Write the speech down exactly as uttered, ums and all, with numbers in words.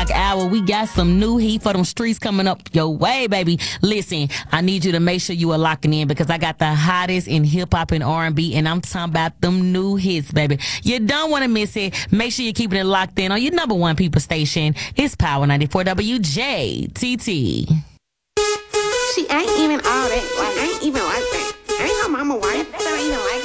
o'clock hour. We got some new heat for them streets coming up your way, baby. Listen, I need you to make sure you are locking in because I got the hottest in hip hop and R and B, and I'm talking about them new hits, baby. You don't want to miss it. Make sure you're keeping it locked in on your number one people station. It's Power ninety-four W J T T. She ain't even all that. Like, I ain't even like that. Ain't her mama wife. That ain't even like her.